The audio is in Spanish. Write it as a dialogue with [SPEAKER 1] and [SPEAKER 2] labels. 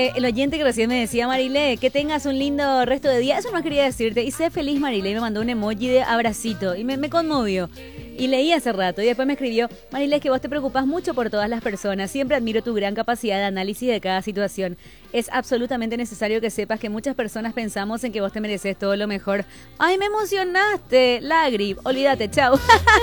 [SPEAKER 1] el oyente que recién me decía, Marilé, que tengas un lindo resto de día. Eso no quería decirte. Y sé feliz, Marilé. Y me mandó un emoji de abracito. Y me conmovió. Y leí hace rato. Y después me escribió, Marilé, es que vos te preocupás mucho por todas las personas. Siempre admiro tu gran capacidad de análisis de cada situación. Es absolutamente necesario que sepas que muchas personas pensamos en que vos te mereces todo lo mejor. Ay, me emocionaste, Lagri. Olvídate, chao.